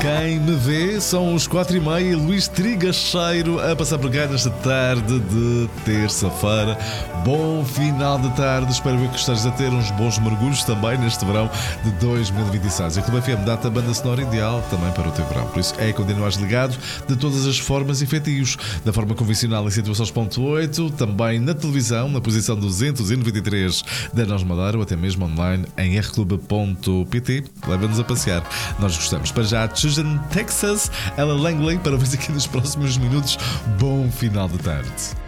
Quem me vê são os 4h30. Luís Trigacheiro a passar por cá nesta tarde de terça-feira. Bom final de tarde. Espero que estejas a ter uns bons mergulhos também neste verão de 2026. A Clube FM dá-te a banda sonora ideal também para o teu verão. Por isso é continuares ligado de todas as formas e feitios. Da forma convencional em 102.8, também na televisão, na posição 293 da Nós Madeira, ou até mesmo online em rclube.pt. Leva-nos a passear. Nós gostamos. Para já, Houston, Texas, Ella Langley, para ver aqui nos próximos minutos. Bom final de tarde.